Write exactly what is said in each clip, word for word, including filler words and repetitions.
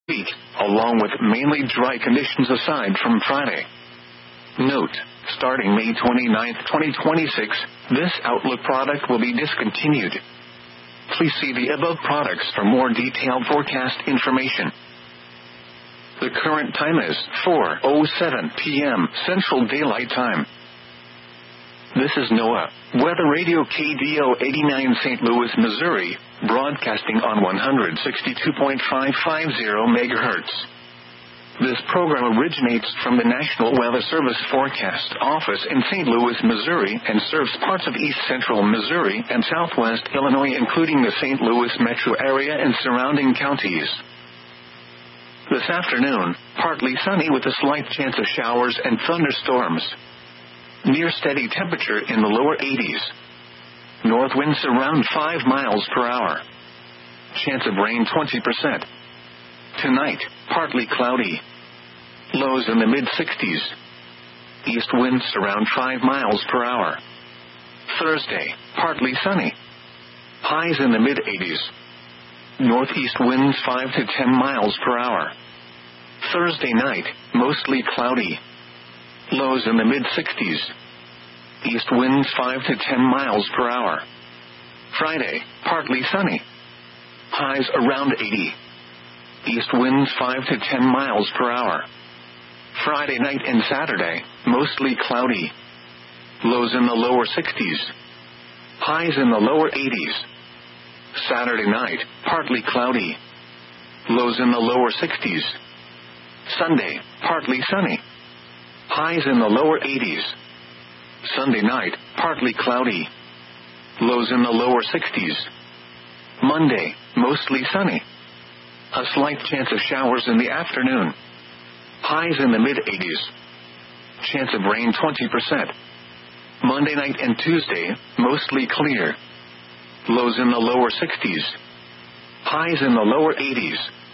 week, along with mainly dry conditions aside from Friday. Note, starting May twenty-ninth, twenty twenty-six, this Outlook product will be discontinued. Please see the above products for more detailed forecast information. The current time is four oh seven p.m. Central Daylight Time. This is NOAA Weather Radio K D O eighty-nine Saint Louis, Missouri, broadcasting on one sixty-two point five five zero megahertz. This program originates from the National Weather Service Forecast Office in Saint Louis, Missouri, and serves parts of east central Missouri and southwest Illinois, including the Saint Louis metro area and surrounding counties. This afternoon, partly sunny with a slight chance of showers and thunderstorms. Near steady temperature in the lower eighties. North winds around five miles per hour. Chance of rain twenty percent. Tonight, partly cloudy. Lows in the mid-sixties. East winds around five miles per hour. Thursday, partly sunny. Highs in the mid-eighties. Northeast winds five to ten miles per hour. Thursday night, mostly cloudy. Lows in the mid-sixties. East winds five to ten miles per hour. Friday, partly sunny. Highs around eighty. East winds five to ten miles per hour. Friday night and Saturday, mostly cloudy. Lows in the lower sixties. Highs in the lower eighties. Saturday night, partly cloudy. Lows in the lower sixties. Sunday, partly sunny. Highs in the lower eighties. Sunday night, partly cloudy. Lows in the lower sixties. Monday, mostly sunny. A slight chance of showers in the afternoon. Highs in the mid-eighties. Chance of rain twenty percent. Monday night and Tuesday, mostly clear. Lows in the lower sixties. Highs in the lower eighties.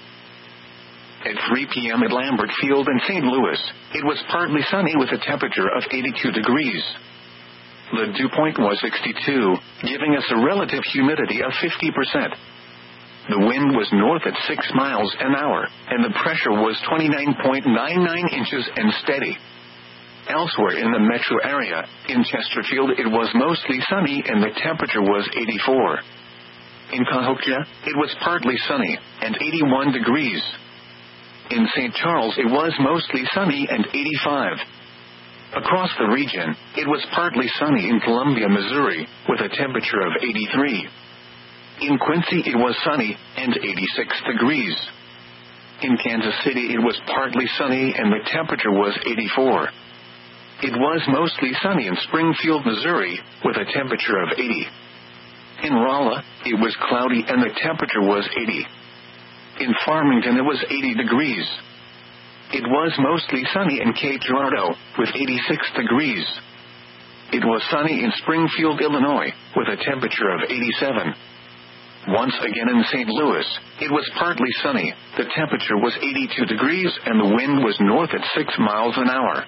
At three p.m. at Lambert Field in Saint Louis, it was partly sunny with a temperature of eighty-two degrees. The dew point was sixty-two, giving us a relative humidity of fifty percent. The wind was north at six miles an hour, and the pressure was twenty-nine point nine nine inches and steady. Elsewhere in the metro area, in Chesterfield, it was mostly sunny and the temperature was eighty-four. In Cahokia, it was partly sunny, and eighty-one degrees. In Saint Charles, it was mostly sunny and eighty-five. Across the region, it was partly sunny in Columbia, Missouri, with a temperature of eighty-three. In Quincy, it was sunny and eighty-six degrees. In Kansas City, it was partly sunny and the temperature was eighty-four. It was mostly sunny in Springfield, Missouri, with a temperature of eighty. In Rolla, it was cloudy and the temperature was eighty. In Farmington, it was eighty degrees. It was mostly sunny in Cape Girardeau, with eighty-six degrees. It was sunny in Springfield, Illinois, with a temperature of eighty-seven. Once again in Saint Louis, it was partly sunny, the temperature was eighty-two degrees and the wind was north at six miles an hour.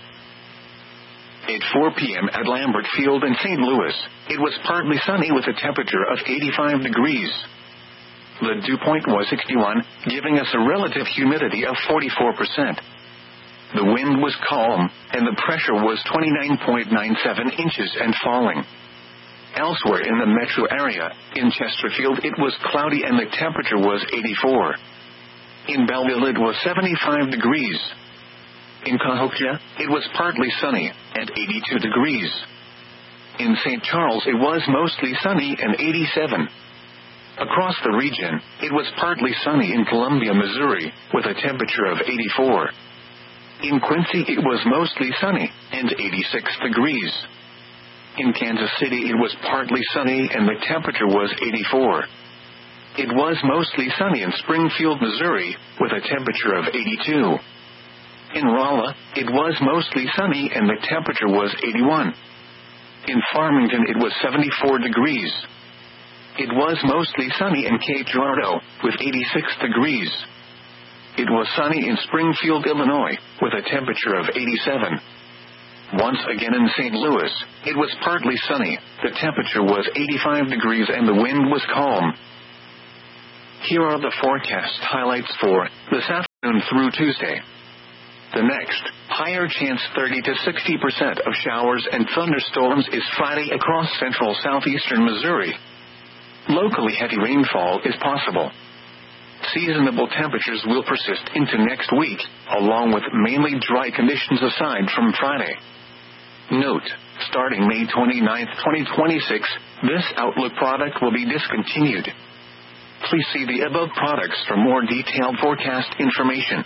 At four p.m. at Lambert Field in Saint Louis, it was partly sunny with a temperature of eighty-five degrees. The dew point was sixty-one, giving us a relative humidity of forty-four percent. The wind was calm, and the pressure was twenty-nine point nine seven inches and falling. Elsewhere in the metro area, in Chesterfield, it was cloudy and the temperature was eighty-four. In Belleville, it was seventy-five degrees. In Cahokia, it was partly sunny, and eighty-two degrees. In Saint Charles, it was mostly sunny and eighty-seven. Across the region, it was partly sunny in Columbia, Missouri, with a temperature of eighty-four. In Quincy, it was mostly sunny, and eighty-six degrees. In Kansas City, it was partly sunny and the temperature was eighty-four. It was mostly sunny in Springfield, Missouri, with a temperature of eighty-two. In Rolla, it was mostly sunny and the temperature was eighty-one. In Farmington, it was seventy-four degrees. It was mostly sunny in Cape Girardeau, with eighty-six degrees. It was sunny in Springfield, Illinois, with a temperature of eighty-seven. Once again in Saint Louis, it was partly sunny, the temperature was eighty-five degrees and the wind was calm. Here are the forecast highlights for this afternoon. through Tuesday. The next, higher chance thirty to sixty percent of showers and thunderstorms is Friday across central southeastern Missouri. Locally heavy rainfall is possible. Seasonable temperatures will persist into next week, along with mainly dry conditions aside from Friday. Note, starting May twenty-ninth, twenty twenty-six, this Outlook product will be discontinued. Please see the above products for more detailed forecast information.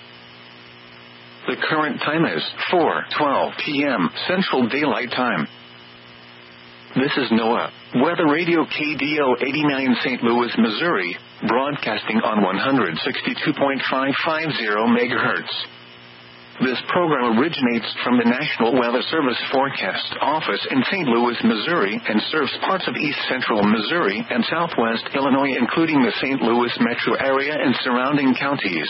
The current time is four twelve p.m. Central Daylight Time. This is NOAA, Weather Radio K D O eighty-nine Saint Louis, Missouri, broadcasting on one sixty-two point five five zero megahertz. This program originates from the National Weather Service Forecast Office in Saint Louis, Missouri, and serves parts of east central Missouri and southwest Illinois, including the Saint Louis metro area and surrounding counties.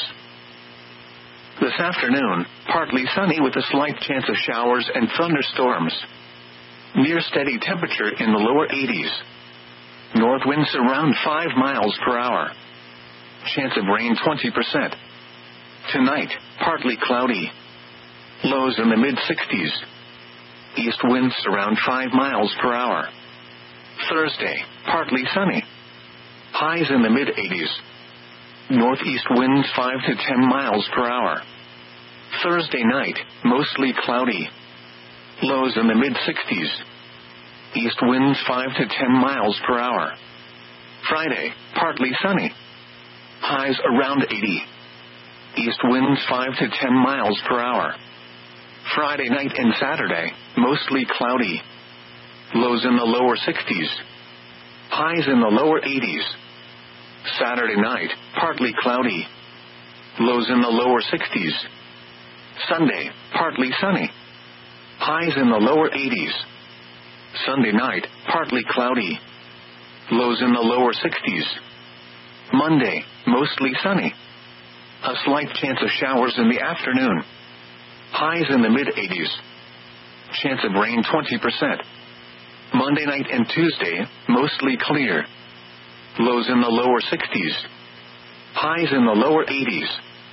This afternoon, partly sunny with a slight chance of showers and thunderstorms. Near steady temperature in the lower eighties. North winds around five miles per hour. Chance of rain twenty percent. Tonight, partly cloudy. Lows in the mid-sixties. East winds around five miles per hour. Thursday, partly sunny. Highs in the mid-eighties. Northeast winds five to ten miles per hour. Thursday night, mostly cloudy. Lows in the mid-sixties. East winds five to ten miles per hour. Friday, partly sunny. Highs around eighty. East winds five to ten miles per hour. Friday night and Saturday, mostly cloudy. Lows in the lower sixties. Highs in the lower eighties. Saturday night, partly cloudy. Lows in the lower sixties. Sunday, partly sunny. Highs in the lower eighties. Sunday night, partly cloudy. Lows in the lower sixties. Monday, mostly sunny. A slight chance of showers in the afternoon. Highs in the mid-eighties. Chance of rain twenty percent. Monday night and Tuesday, mostly clear. Lows in the lower sixties. Highs in the lower eighties.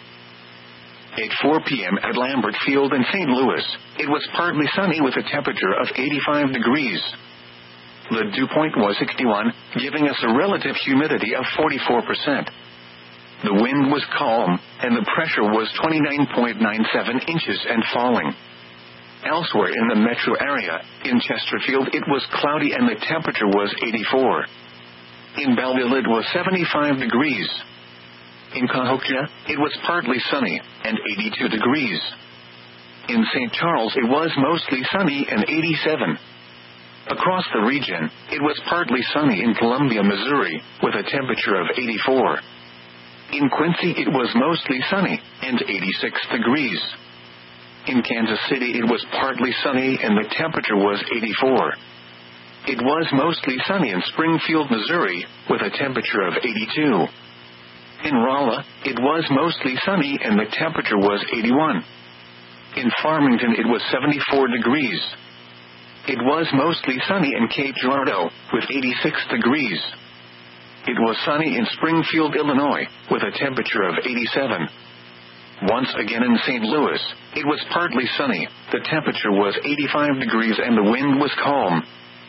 At four p.m. at Lambert Field in Saint Louis, it was partly sunny with a temperature of eighty-five degrees. The dew point was sixty-one, giving us a relative humidity of forty-four percent. The wind was calm, and the pressure was twenty-nine point nine seven inches and falling. Elsewhere in the metro area, in Chesterfield it was cloudy and the temperature was eighty-four. In Belleville it was seventy-five degrees. In Cahokia, it was partly sunny, and eighty-two degrees. In Saint Charles it was mostly sunny and eighty-seven. Across the region, it was partly sunny in Columbia, Missouri, with a temperature of eighty-four. In Quincy it was mostly sunny, and eighty-six degrees. In Kansas City it was partly sunny and the temperature was eighty-four. It was mostly sunny in Springfield, Missouri, with a temperature of eighty-two. In Rolla, it was mostly sunny and the temperature was eighty-one. In Farmington it was seventy-four degrees. It was mostly sunny in Cape Girardeau, with eighty-six degrees. It was sunny in Springfield, Illinois, with a temperature of eighty-seven. Once again in Saint Louis, it was partly sunny, the temperature was eighty-five degrees and the wind was calm.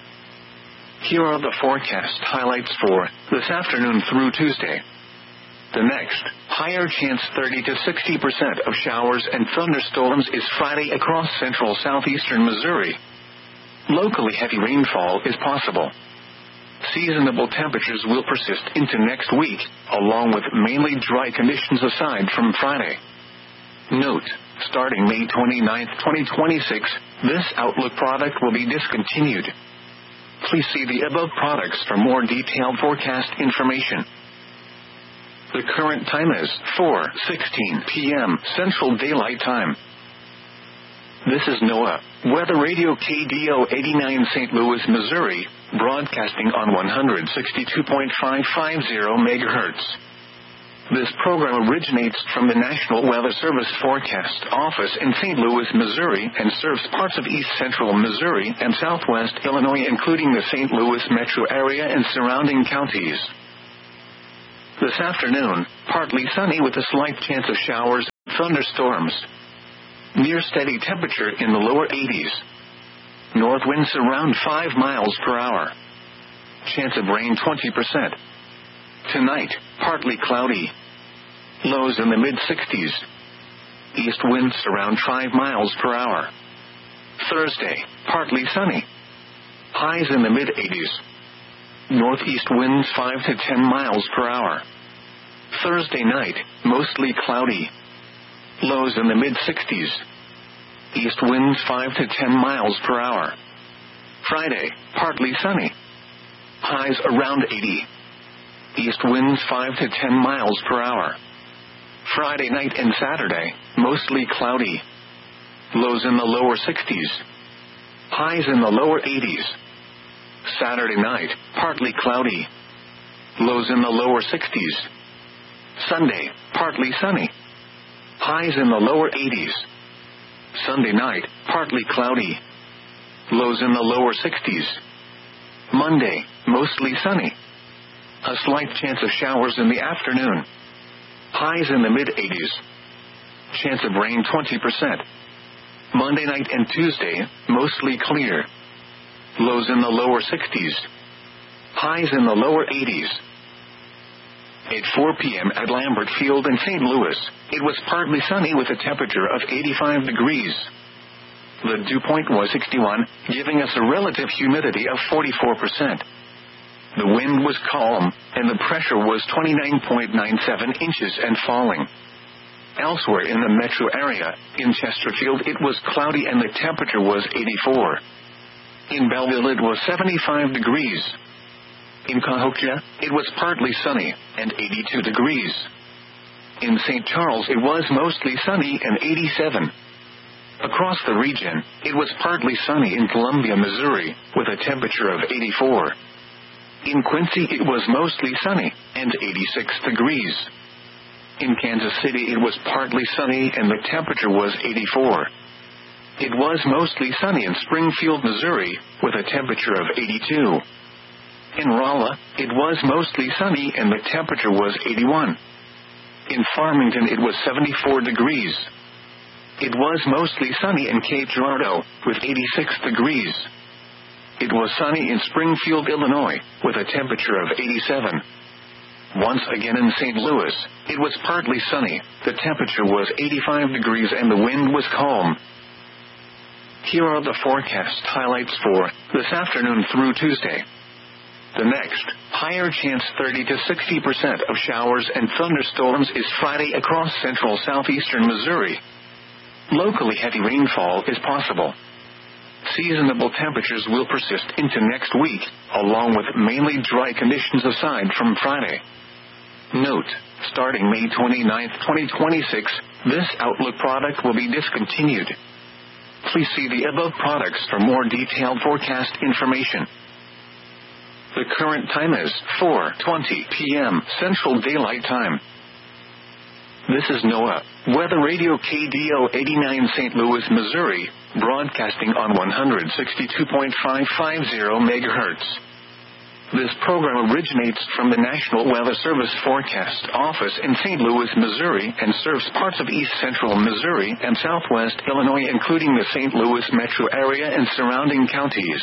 Here are the forecast highlights for this afternoon through Tuesday. The next, higher chance thirty to sixty percent of showers and thunderstorms is Friday across central southeastern Missouri. Locally heavy rainfall is possible. Seasonable temperatures will persist into next week, along with mainly dry conditions aside from Friday. Note, starting May twenty-ninth, twenty twenty-six, this Outlook product will be discontinued. Please see the above products for more detailed forecast information. The current time is four sixteen p.m. Central Daylight Time. This is NOAA, Weather Radio K D O eighty-nine Saint Louis, Missouri, broadcasting on one sixty-two point five five zero megahertz. This program originates from the National Weather Service Forecast Office in Saint Louis, Missouri, and serves parts of east central Missouri and southwest Illinois, including the Saint Louis metro area and surrounding counties. This afternoon, partly sunny with a slight chance of showers and thunderstorms. Near steady temperature in the lower eighties. North winds around five miles per hour. Chance of rain twenty percent. Tonight, partly cloudy. Lows in the mid-sixties. East winds around five miles per hour. Thursday, partly sunny. Highs in the mid-eighties. Northeast winds five to ten miles per hour. Thursday night, mostly cloudy. Lows in the mid-sixties. East winds five to ten miles per hour. Friday, partly sunny. Highs around eighty. East winds five to ten miles per hour. Friday night and Saturday, mostly cloudy. Lows in the lower sixties. Highs in the lower eighties. Saturday night, partly cloudy. Lows in the lower sixties. Sunday, partly sunny. Highs in the lower eighties. Sunday night, partly cloudy. Lows in the lower sixties. Monday, mostly sunny. A slight chance of showers in the afternoon. Highs in the mid-eighties. Chance of rain twenty percent. Monday night and Tuesday, mostly clear. Lows in the lower sixties. Highs in the lower eighties. At four p.m. at Lambert Field in Saint Louis, it was partly sunny with a temperature of eighty-five degrees. The dew point was sixty-one, giving us a relative humidity of forty-four percent. The wind was calm, and the pressure was twenty-nine point nine seven inches and falling. Elsewhere in the metro area, in Chesterfield it was cloudy and the temperature was eighty-four. In Belleville it was seventy-five degrees. In Cahokia, it was partly sunny, and eighty-two degrees. In Saint Charles it was mostly sunny and eighty-seven. Across the region, it was partly sunny in Columbia, Missouri, with a temperature of eighty-four. In Quincy it was mostly sunny, and eighty-six degrees. In Kansas City it was partly sunny and the temperature was eighty-four. It was mostly sunny in Springfield, Missouri, with a temperature of eighty-two. In Rolla, it was mostly sunny and the temperature was eighty-one. In Farmington it was seventy-four degrees. It was mostly sunny in Cape Girardeau, with eighty-six degrees. It was sunny in Springfield, Illinois, with a temperature of eighty-seven. Once again in Saint Louis, it was partly sunny, the temperature was eighty-five degrees and the wind was calm. Here are the forecast highlights for this afternoon through Tuesday. The next, higher chance thirty to sixty percent of showers and thunderstorms is Friday across central southeastern Missouri. Locally heavy rainfall is possible. Seasonable temperatures will persist into next week, along with mainly dry conditions aside from Friday. Note, starting May twenty-ninth, twenty twenty-six, this Outlook product will be discontinued. Please see the above products for more detailed forecast information. The current time is four twenty p.m. Central Daylight Time. This is NOAA, Weather Radio K D O eighty-nine Saint Louis, Missouri, broadcasting on one sixty-two point five five zero megahertz. This program originates from the National Weather Service Forecast Office in Saint Louis, Missouri, and serves parts of east central Missouri and southwest Illinois, including the Saint Louis metro area and surrounding counties.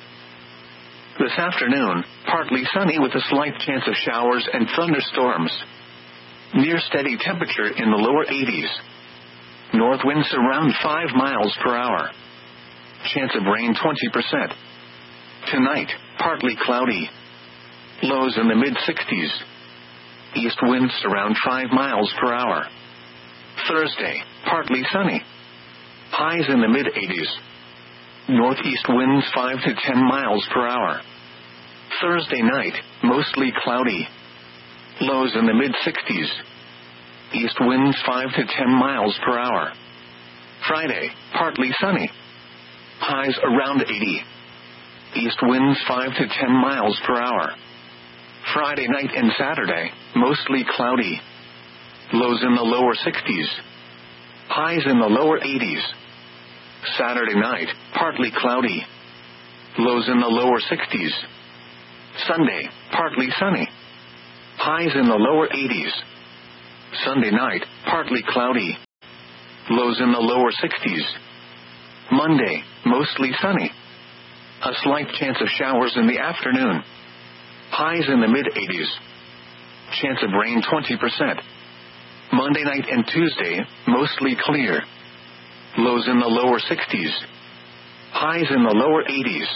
This afternoon, partly sunny with a slight chance of showers and thunderstorms. Near steady temperature in the lower eighties. North winds around five miles per hour. Chance of rain twenty percent. Tonight, partly cloudy. Lows in the mid-sixties. East winds around five miles per hour. Thursday, partly sunny. Highs in the mid-eighties. Northeast winds five to ten miles per hour. Thursday night, mostly cloudy. Lows in the mid-sixties. East winds five to ten miles per hour. Friday, partly sunny. Highs around eighty. East winds five to ten miles per hour. Friday night and Saturday, mostly cloudy. Lows in the lower sixties. Highs in the lower eighties. Saturday night, partly cloudy. Lows in the lower sixties. Sunday, partly sunny. highs in the lower eighties. Sunday night, partly cloudy. Lows in the lower sixties. Monday, mostly sunny. A slight chance of showers in the afternoon. Highs in the mid-eighties. Chance of rain twenty percent. Monday night and Tuesday, mostly clear. Lows in the lower sixties. Highs in the lower eighties.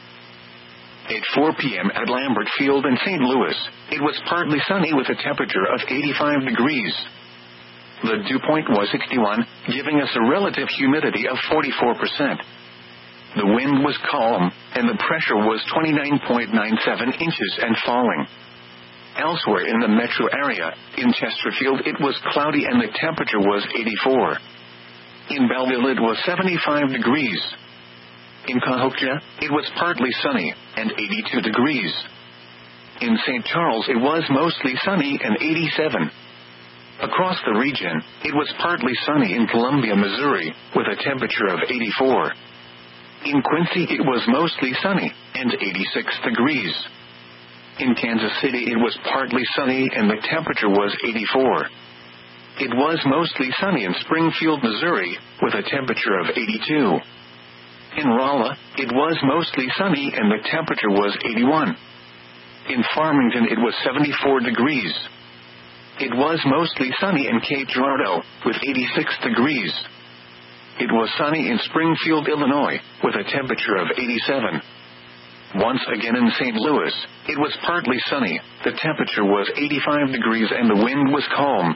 At four p.m. at Lambert Field in Saint Louis, it was partly sunny with a temperature of eighty-five degrees. The dew point was sixty-one, giving us a relative humidity of forty-four percent. The wind was calm, and the pressure was twenty-nine point nine seven inches and falling. Elsewhere in the metro area, in Chesterfield it was cloudy and the temperature was eighty-four. In Belleville it was seventy-five degrees. In Cahokia, it was partly sunny, and eighty-two degrees. In Saint Charles it was mostly sunny and eighty-seven. Across the region, it was partly sunny in Columbia, Missouri, with a temperature of eighty-four. In Quincy it was mostly sunny, and eighty-six degrees. In Kansas City it was partly sunny and the temperature was eighty-four. It was mostly sunny in Springfield, Missouri, with a temperature of eighty-two. In Rolla, it was mostly sunny and the temperature was eighty-one. In Farmington it was seventy-four degrees. It was mostly sunny in Cape Girardeau, with eighty-six degrees. It was sunny in Springfield, Illinois, with a temperature of eighty-seven. Once again in Saint Louis, it was partly sunny, the temperature was eighty-five degrees and the wind was calm.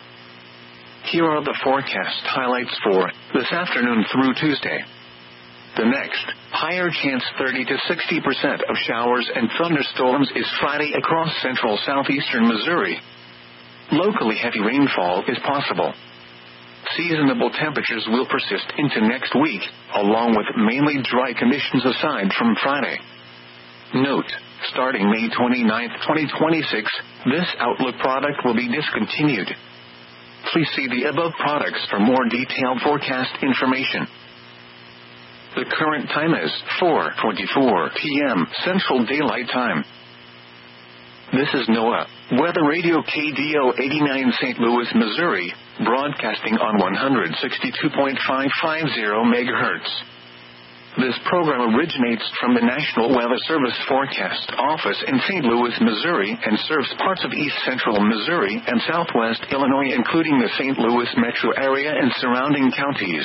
Here are the forecast highlights for this afternoon through Tuesday. The next, higher chance thirty to sixty percent of showers and thunderstorms is Friday across central southeastern Missouri. Locally heavy rainfall is possible. Seasonable temperatures will persist into next week, along with mainly dry conditions aside from Friday. Note, starting May twenty-ninth, twenty twenty-six, this Outlook product will be discontinued. Please see the above products for more detailed forecast information. The current time is four twenty-four p.m. Central Daylight Time. This is NOAA, Weather Radio K D O eighty-nine Saint Louis, Missouri, broadcasting on one sixty-two point five five zero megahertz. This program originates from the National Weather Service Forecast Office in Saint Louis, Missouri, and serves parts of east central Missouri and southwest Illinois, including the Saint Louis metro area and surrounding counties.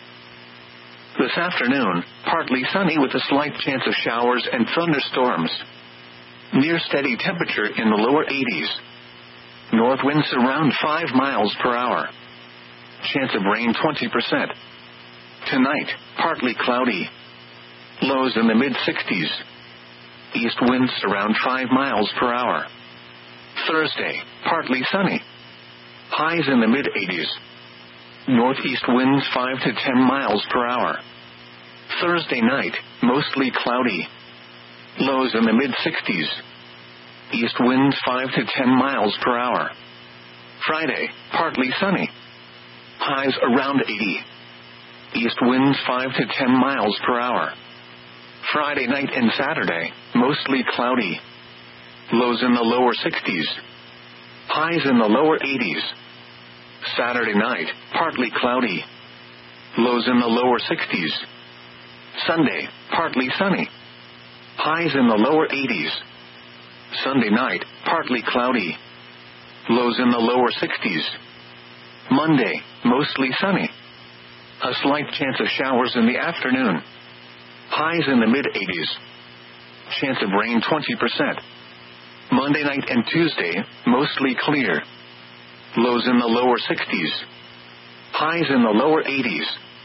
This afternoon, partly sunny with a slight chance of showers and thunderstorms. Near steady temperature in the lower eighties. North winds around five miles per hour. Chance of rain twenty percent. Tonight, partly cloudy. Lows in the mid-sixties. East winds around five miles per hour. Thursday, partly sunny. Highs in the mid-eighties. Northeast winds five to ten miles per hour. Thursday night, mostly cloudy. Lows in the mid-sixties. East winds five to ten miles per hour. Friday, partly sunny. Highs around eighty. East winds five to ten miles per hour. Friday night and Saturday, mostly cloudy. Lows in the lower sixties. Highs in the lower eighties. Saturday night, partly cloudy. Lows in the lower sixties. Sunday, partly sunny. Highs in the lower eighties. Sunday night, partly cloudy. Lows in the lower sixties. Monday, mostly sunny. A slight chance of showers in the afternoon. Highs in the mid-eighties. Chance of rain twenty percent. Monday night and Tuesday, mostly clear. Lows in the lower sixties. Highs in the lower eighties.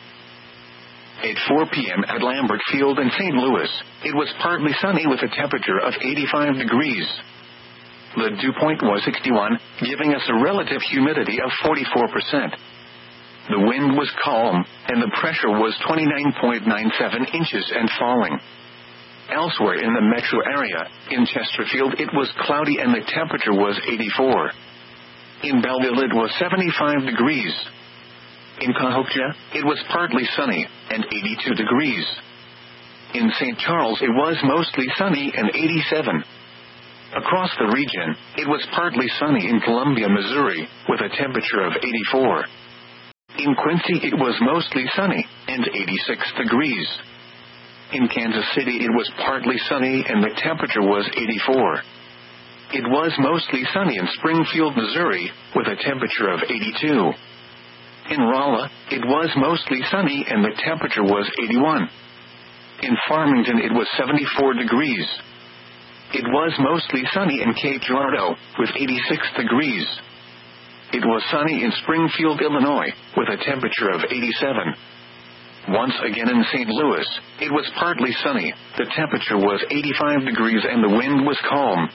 At four p.m. at Lambert Field in Saint Louis, it was partly sunny with a temperature of eighty-five degrees. The dew point was sixty-one, giving us a relative humidity of forty-four percent. The wind was calm, and the pressure was twenty-nine point nine seven inches and falling. Elsewhere in the metro area, in Chesterfield it was cloudy and the temperature was eighty-four. In Belleville it was seventy-five degrees. In Cahokia, it was partly sunny, and eighty-two degrees. In Saint Charles it was mostly sunny and eighty-seven. Across the region, it was partly sunny in Columbia, Missouri, with a temperature of eighty-four. In Quincy, it was mostly sunny, and eighty-six degrees. In Kansas City, it was partly sunny and the temperature was eighty-four. It was mostly sunny in Springfield, Missouri, with a temperature of eighty-two. In Rolla, it was mostly sunny and the temperature was eighty-one. In Farmington, it was seventy-four degrees. It was mostly sunny in Cape Girardeau, with eighty-six degrees. It was sunny in Springfield, Illinois, with a temperature of eighty-seven. Once again in Saint Louis, it was partly sunny, the temperature was eighty-five degrees and the wind was calm.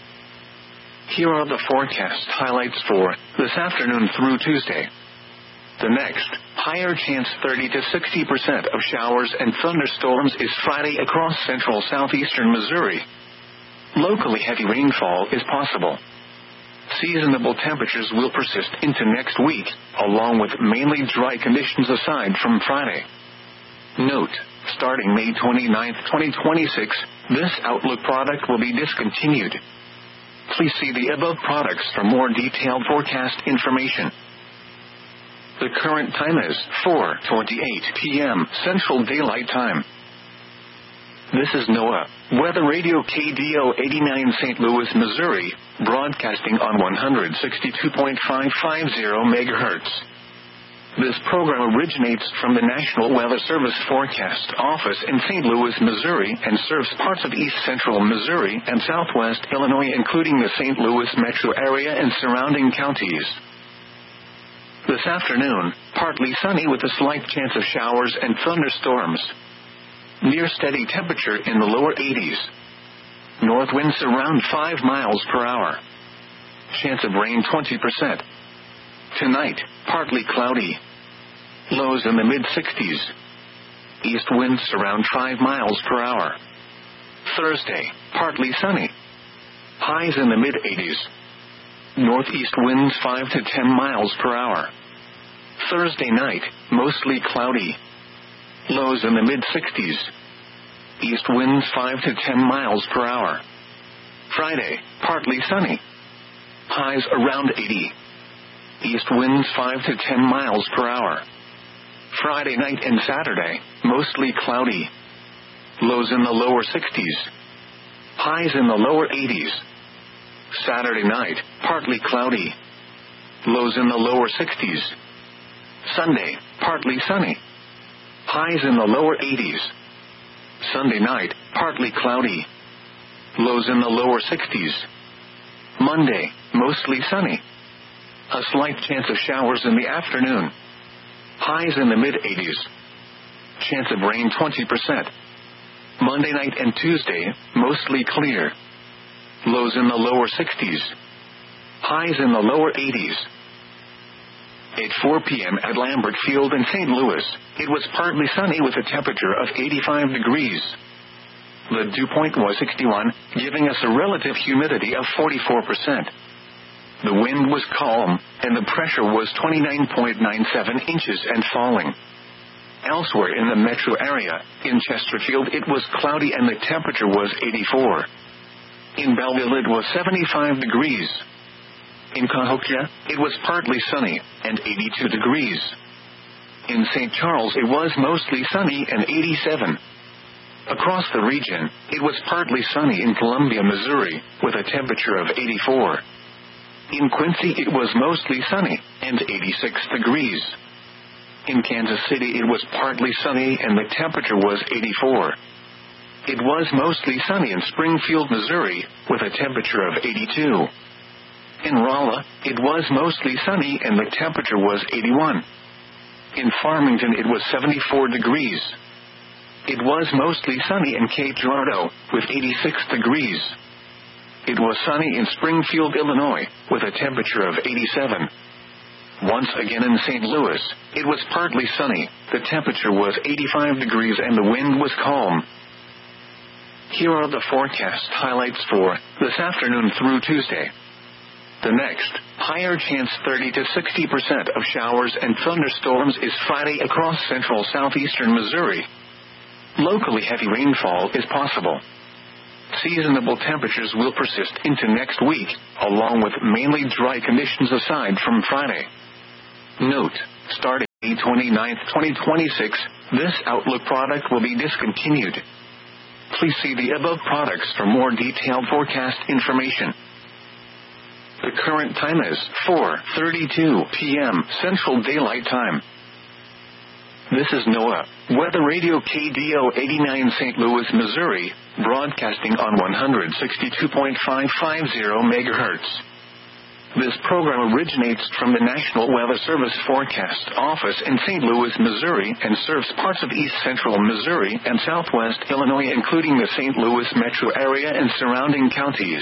Here are the forecast highlights for this afternoon through Tuesday. The next, higher chance thirty to sixty percent of showers and thunderstorms is Friday across central southeastern Missouri. Locally heavy rainfall is possible. Seasonable temperatures will persist into next week, along with mainly dry conditions aside from Friday. Note, starting May twenty-ninth, twenty twenty-six, this Outlook product will be discontinued. Please see the above products for more detailed forecast information. The current time is four twenty-eight p m Central Daylight Time. This is NOAA, Weather Radio K D O eighty-nine Saint Louis, Missouri, broadcasting on one sixty-two point five five zero megahertz. This program originates from the National Weather Service Forecast Office in Saint Louis, Missouri, and serves parts of east central Missouri and southwest Illinois, including the Saint Louis metro area and surrounding counties. This afternoon, partly sunny with a slight chance of showers and thunderstorms. Near steady temperature in the lower eighties. North winds around five miles per hour. Chance of rain twenty percent. Tonight, partly cloudy. Lows in the mid-sixties. East winds around five miles per hour. Thursday, partly sunny. Highs in the mid-eighties. Northeast winds five to ten miles per hour. Thursday night, mostly cloudy. Lows in the mid-sixties. East winds five to ten miles per hour. Friday, partly sunny. Highs around eighty. East winds five to ten miles per hour. Friday night and Saturday, mostly cloudy. Lows in the lower sixties. Highs in the lower eighties. Saturday night, partly cloudy. Lows in the lower sixties. Sunday, partly sunny. Highs in the lower eighties. Sunday night, partly cloudy. Lows in the lower sixties. Monday, mostly sunny. A slight chance of showers in the afternoon. Highs in the mid-eighties. Chance of rain twenty percent. Monday night and Tuesday, mostly clear. Lows in the lower sixties. Highs in the lower eighties. At four p m at Lambert Field in Saint Louis, it was partly sunny with a temperature of eighty-five degrees. The dew point was sixty-one, giving us a relative humidity of forty-four percent. The wind was calm, and the pressure was twenty-nine point nine seven inches and falling. Elsewhere in the metro area, in Chesterfield it was cloudy and the temperature was eighty-four. In Belleville it was seventy-five degrees. In Cahokia, it was partly sunny, and eighty-two degrees. In Saint Charles it was mostly sunny and eighty-seven. Across the region, it was partly sunny in Columbia, Missouri, with a temperature of eighty-four. In Quincy it was mostly sunny, and eighty-six degrees. In Kansas City it was partly sunny and the temperature was eighty-four. It was mostly sunny in Springfield, Missouri, with a temperature of eighty-two. In Rolla, it was mostly sunny and the temperature was eighty-one. In Farmington it was seventy-four degrees. It was mostly sunny in Cape Girardeau, with eighty-six degrees. It was sunny in Springfield, Illinois, with a temperature of eighty-seven. Once again in Saint Louis, it was partly sunny, the temperature was eighty-five degrees and the wind was calm. Here are the forecast highlights for this afternoon through Tuesday. The next, higher chance thirty to sixty percent of showers and thunderstorms is Friday across central southeastern Missouri. Locally heavy rainfall is possible. Seasonable temperatures will persist into next week, along with mainly dry conditions aside from Friday. Note, starting May twenty-ninth, twenty twenty-six, this Outlook product will be discontinued. Please see the above products for more detailed forecast information. The current time is four thirty-two p.m. Central Daylight Time. This is NOAA Weather Radio K D O eighty-nine Saint Louis, Missouri, broadcasting on one sixty-two point five five zero megahertz. This program originates from the National Weather Service Forecast Office in Saint Louis, Missouri, and serves parts of east central Missouri and southwest Illinois, including the Saint Louis metro area and surrounding counties.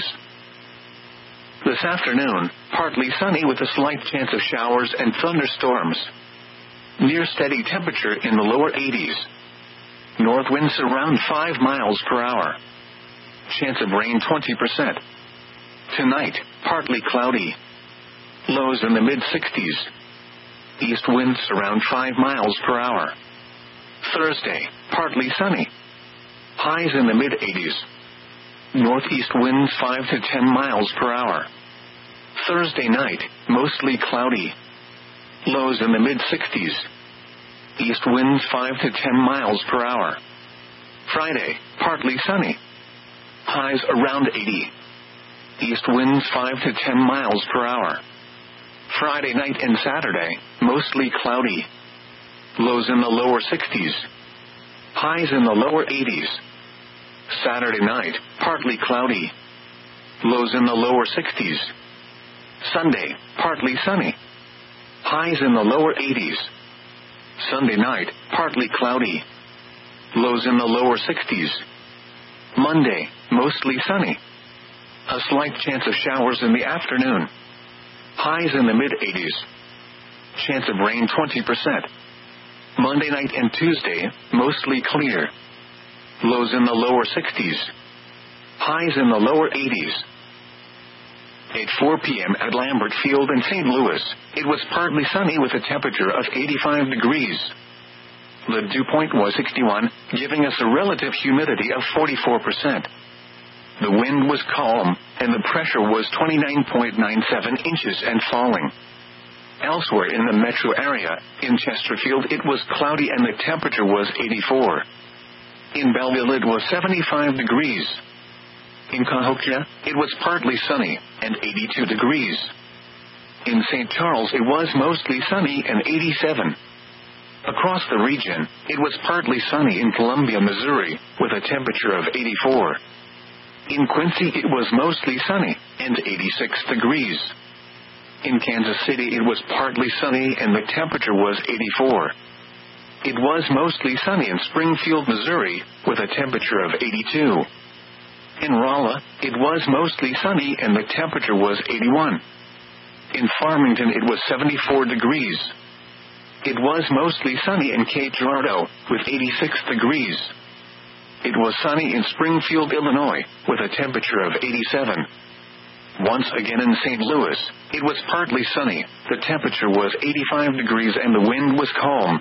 This afternoon, partly sunny with a slight chance of showers and thunderstorms. Near steady temperature in the lower eighties. North winds around five miles per hour. Chance of rain twenty percent. Tonight, partly cloudy. Lows in the mid-sixties. East winds around five miles per hour. Thursday, partly sunny. Highs in the mid-eighties. Northeast winds five to ten miles per hour. Thursday night, mostly cloudy. Lows in the mid-sixties. East winds five to ten miles per hour. Friday, partly sunny. Highs around eighty. East winds five to ten miles per hour. Friday night and Saturday, mostly cloudy. Lows in the lower sixties. Highs in the lower eighties. Saturday night, partly cloudy. Lows in the lower sixties. Sunday, partly sunny. Highs in the lower eighties. Sunday night, partly cloudy. Lows in the lower sixties. Monday, mostly sunny. A slight chance of showers in the afternoon. Highs in the mid-eighties. Chance of rain twenty percent. Monday night and Tuesday, mostly clear. Lows in the lower sixties. Highs in the lower eighties. At four p.m. at Lambert Field in Saint Louis, it was partly sunny with a temperature of eighty-five degrees. The dew point was sixty-one, giving us a relative humidity of forty-four percent. The wind was calm, and the pressure was twenty-nine point nine seven inches and falling. Elsewhere in the metro area, in Chesterfield it was cloudy and the temperature was eighty-four. In Belleville it was seventy-five degrees. In Cahokia, it was partly sunny, and eighty-two degrees. In Saint Charles it was mostly sunny and eighty-seven. Across the region, it was partly sunny in Columbia, Missouri, with a temperature of eighty-four. In Quincy it was mostly sunny, and eighty-six degrees. In Kansas City it was partly sunny and the temperature was eighty-four. It was mostly sunny in Springfield, Missouri, with a temperature of eighty-two. In Rolla, it was mostly sunny and the temperature was eighty-one. In Farmington it was seventy-four degrees. It was mostly sunny in Cape Girardeau, with eighty-six degrees. It was sunny in Springfield, Illinois, with a temperature of eighty-seven. Once again in Saint Louis, it was partly sunny, the temperature was eighty-five degrees and the wind was calm.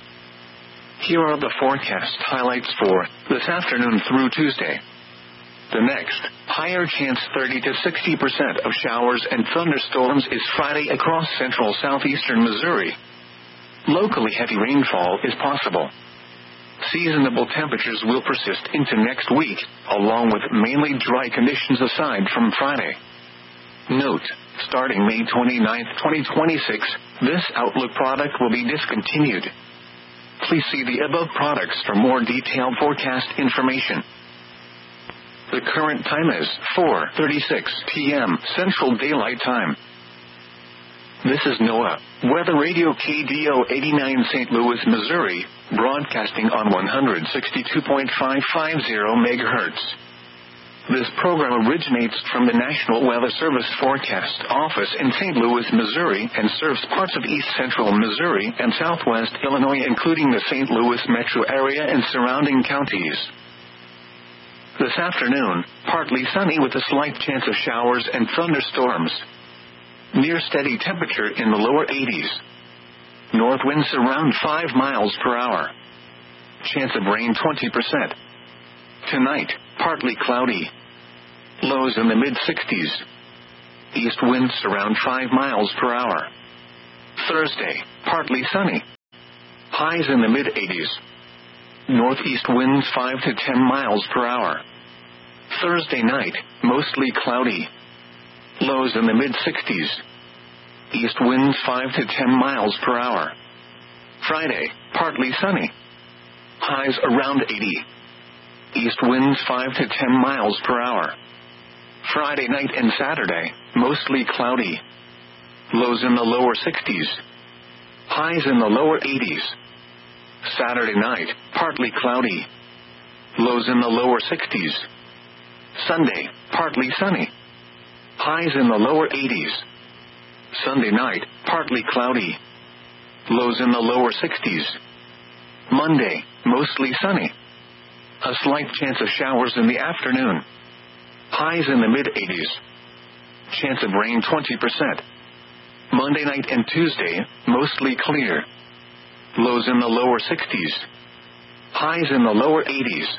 Here are the forecast highlights for this afternoon through Tuesday. The next, higher chance thirty to sixty percent of showers and thunderstorms is Friday across central southeastern Missouri. Locally heavy rainfall is possible. Seasonable temperatures will persist into next week, along with mainly dry conditions aside from Friday. Note, starting May twenty-ninth, twenty twenty-six, this Outlook product will be discontinued. Please see the above products for more detailed forecast information. The current time is four thirty-six p.m. Central Daylight Time. This is NOAA Weather Radio K D O eighty-nine Saint Louis, Missouri, broadcasting on one sixty-two point five five zero megahertz. This program originates from the National Weather Service Forecast Office in Saint Louis, Missouri, and serves parts of east central Missouri and southwest Illinois, including the Saint Louis metro area and surrounding counties. This afternoon, partly sunny with a slight chance of showers and thunderstorms. Near steady temperature in the lower eighties. North winds around five miles per hour. Chance of rain twenty percent. Tonight, partly cloudy. Lows in the mid sixties. East winds around five miles per hour. Thursday, partly sunny. Highs in the mid eighties. Northeast winds five to ten miles per hour. Thursday night, mostly cloudy. Lows in the mid sixties. East winds five to ten miles per hour. Friday, partly sunny. Highs around eighty. East winds five to ten miles per hour. Friday night and Saturday, mostly cloudy. Lows in the lower sixties. Highs in the lower eighties. Saturday night, partly cloudy. Lows in the lower sixties. Sunday, partly sunny. Highs in the lower eighties. Sunday night, partly cloudy. Lows in the lower sixties. Monday, mostly sunny. A slight chance of showers in the afternoon. Highs in the mid eighties. Chance of rain twenty percent. Monday night and Tuesday, mostly clear. Lows in the lower sixties. Highs in the lower eighties.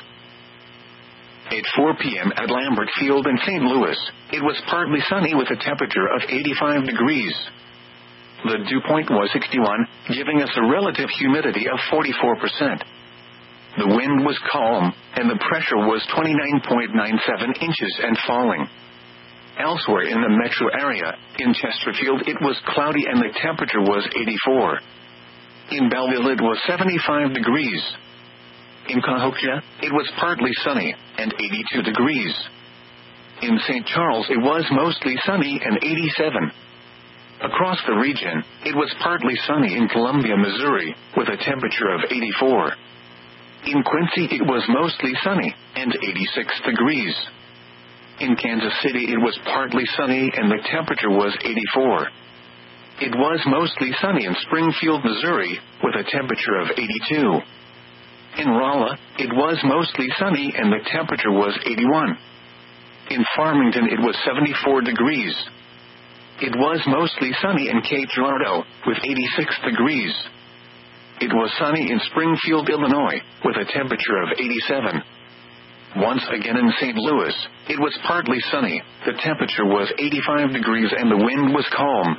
At four p.m. at Lambert Field in Saint Louis, it was partly sunny with a temperature of eighty-five degrees. The dew point was sixty-one, giving us a relative humidity of forty-four percent. The wind was calm, and the pressure was twenty-nine point nine seven inches and falling. Elsewhere in the metro area, in Chesterfield it was cloudy and the temperature was eighty-four. In Belleville it was seventy-five degrees. In Cahokia, it was partly sunny, and eighty-two degrees. In Saint Charles it was mostly sunny and eighty-seven. Across the region, it was partly sunny in Columbia, Missouri, with a temperature of eighty-four. In Quincy it was mostly sunny, and eighty-six degrees. In Kansas City it was partly sunny and the temperature was eighty-four. It was mostly sunny in Springfield, Missouri, with a temperature of eighty-two. In Rolla, it was mostly sunny and the temperature was eighty-one. In Farmington it was seventy-four degrees. It was mostly sunny in Cape Girardeau, with eighty-six degrees. It was sunny in Springfield, Illinois, with a temperature of eighty-seven. Once again in Saint Louis, it was partly sunny, the temperature was eighty-five degrees and the wind was calm.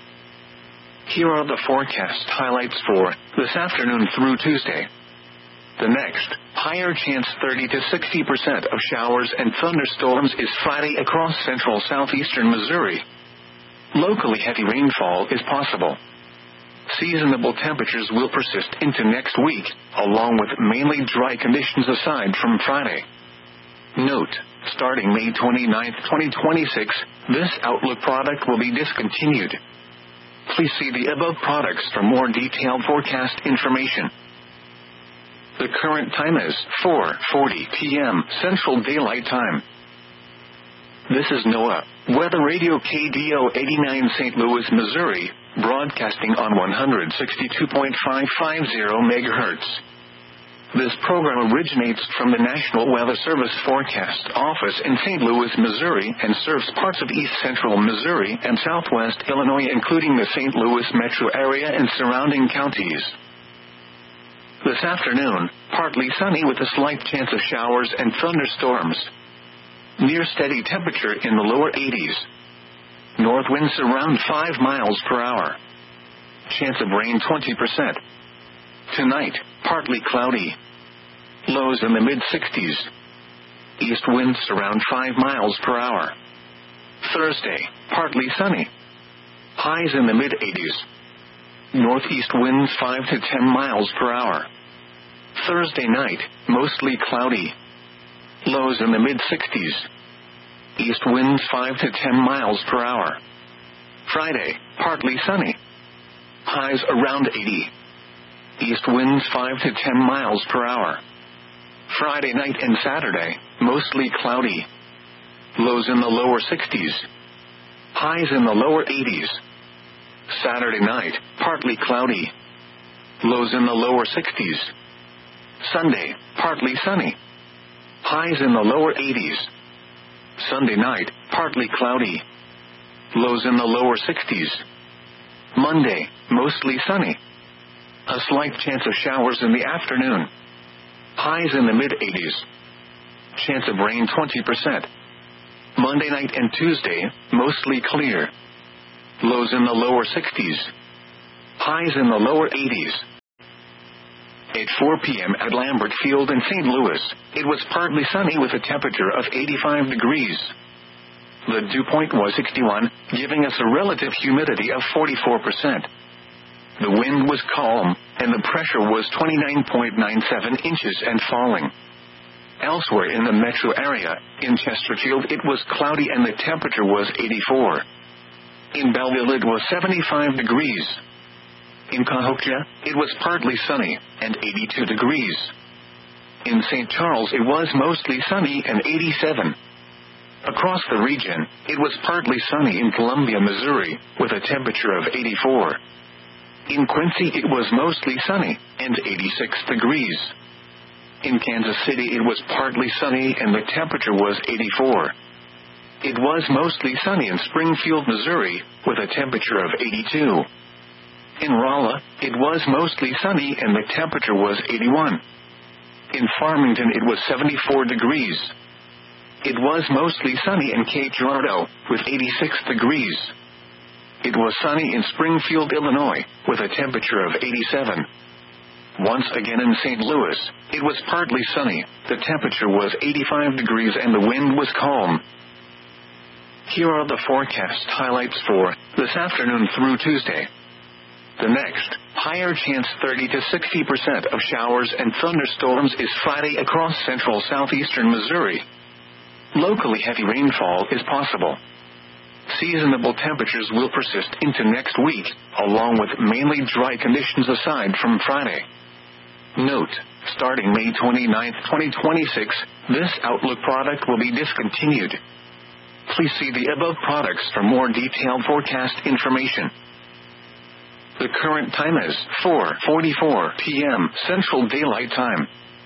Here are the forecast highlights for this afternoon through Tuesday. The next, higher chance thirty to sixty percent of showers and thunderstorms is Friday across central southeastern Missouri. Locally heavy rainfall is possible. Seasonable temperatures will persist into next week, along with mainly dry conditions aside from Friday. Note, starting May twenty-ninth, twenty twenty-six, this Outlook product will be discontinued. Please see the above products for more detailed forecast information. The current time is four forty p.m. Central Daylight Time. This is NOAA, Weather Radio K D O eighty-nine Saint Louis, Missouri, broadcasting on one sixty-two point five five zero megahertz. This program originates from the National Weather Service Forecast Office in Saint Louis, Missouri, and serves parts of east central Missouri and southwest Illinois, including the Saint Louis metro area and surrounding counties. This afternoon, partly sunny with a slight chance of showers and thunderstorms. Near steady temperature in the lower eighties. North winds around five miles per hour. Chance of rain twenty percent. Tonight, partly cloudy. Lows in the mid sixties. East winds around five miles per hour. Thursday, partly sunny. Highs in the mid eighties. Northeast winds five to ten miles per hour. Thursday night, mostly cloudy. Lows in the mid sixties. East winds five to ten miles per hour. Friday, partly sunny. Highs around eighty. East winds five to ten miles per hour. Friday night and Saturday, mostly cloudy. Lows in the lower sixties. Highs in the lower eighties. Saturday night, partly cloudy. Lows in the lower sixties. Sunday, partly sunny. Highs in the lower eighties. Sunday night, partly cloudy. Lows in the lower sixties. Monday, mostly sunny. A slight chance of showers in the afternoon. Highs in the mid eighties. Chance of rain twenty percent. Monday night and Tuesday, mostly clear. Lows in the lower sixties. Highs in the lower eighties. At four p.m. at Lambert Field in Saint Louis, it was partly sunny with a temperature of eighty-five degrees. The dew point was sixty-one, giving us a relative humidity of forty-four percent. The wind was calm, and the pressure was twenty-nine point nine seven inches and falling. Elsewhere in the metro area, in Chesterfield it was cloudy and the temperature was eighty-four. In Belleville it was seventy-five degrees. In Cahokia, it was partly sunny, and eighty-two degrees. In Saint Charles it was mostly sunny and eighty-seven. Across the region, it was partly sunny in Columbia, Missouri, with a temperature of eighty-four. In Quincy it was mostly sunny, and eighty-six degrees. In Kansas City it was partly sunny and the temperature was eighty-four. It was mostly sunny in Springfield, Missouri, with a temperature of eighty-two. In Rolla, it was mostly sunny and the temperature was eighty-one. In Farmington it was seventy-four degrees. It was mostly sunny in Cape Girardeau, with eighty-six degrees. It was sunny in Springfield, Illinois, with a temperature of eighty-seven. Once again in Saint Louis, it was partly sunny, the temperature was eighty-five degrees and the wind was calm. Here are the forecast highlights for this afternoon through Tuesday. The next, higher chance thirty to sixty percent of showers and thunderstorms is Friday across central southeastern Missouri. Locally heavy rainfall is possible. Seasonable temperatures will persist into next week, along with mainly dry conditions aside from Friday. Note, starting May twenty-ninth, twenty twenty-six, this Outlook product will be discontinued. Please see the above products for more detailed forecast information. The current time is four forty-four p.m. Central Daylight Time.